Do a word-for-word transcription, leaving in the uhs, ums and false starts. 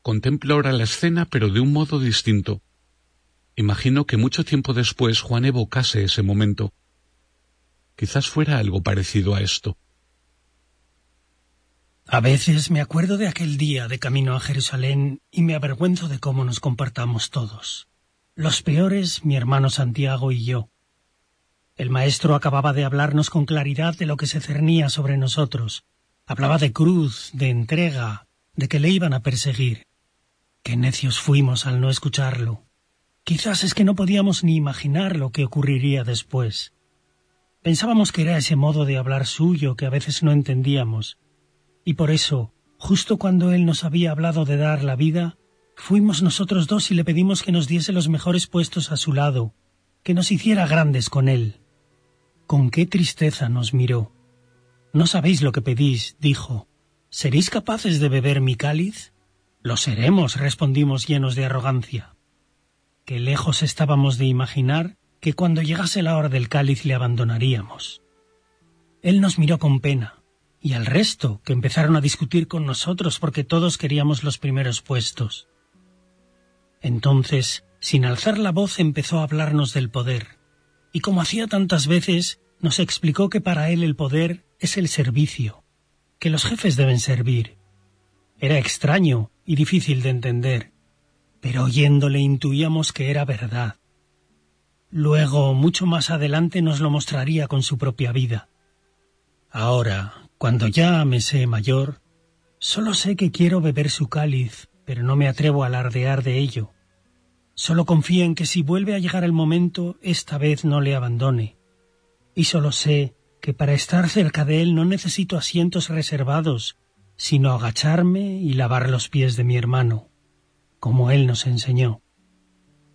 Contemplo ahora la escena, pero de un modo distinto. Imagino que mucho tiempo después Juan evocase ese momento. Quizás fuera algo parecido a esto. A veces me acuerdo de aquel día de camino a Jerusalén y me avergüenzo de cómo nos comportamos todos. Los peores, mi hermano Santiago y yo. El maestro acababa de hablarnos con claridad de lo que se cernía sobre nosotros. Hablaba de cruz, de entrega, de que le iban a perseguir. Qué necios fuimos al no escucharlo. Quizás es que no podíamos ni imaginar lo que ocurriría después. Pensábamos que era ese modo de hablar suyo que a veces no entendíamos. Y por eso, justo cuando él nos había hablado de dar la vida, fuimos nosotros dos y le pedimos que nos diese los mejores puestos a su lado, que nos hiciera grandes con él. Con qué tristeza nos miró. «No sabéis lo que pedís», dijo. «¿Seréis capaces de beber mi cáliz?» «Lo seremos», respondimos llenos de arrogancia. Qué lejos estábamos de imaginar que cuando llegase la hora del cáliz le abandonaríamos. Él nos miró con pena, y al resto, que empezaron a discutir con nosotros porque todos queríamos los primeros puestos. Entonces, sin alzar la voz, empezó a hablarnos del poder, y como hacía tantas veces, nos explicó que para él el poder es el servicio, que los jefes deben servir. Era extraño y difícil de entender, pero oyéndole intuíamos que era verdad. Luego, mucho más adelante, nos lo mostraría con su propia vida. Ahora, cuando ya me sé mayor, solo sé que quiero beber su cáliz, pero no me atrevo a alardear de ello. Solo confío en que si vuelve a llegar el momento, esta vez no le abandone. Y solo sé que para estar cerca de él no necesito asientos reservados, sino agacharme y lavar los pies de mi hermano, como él nos enseñó.